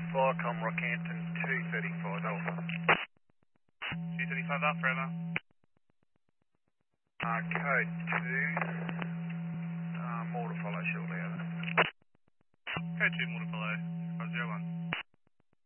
Flycom Rockhampton 235 Alpha. 235 Alpha, Emma. Code 2, more to follow shortly. Over. Code 2, more to follow. 501.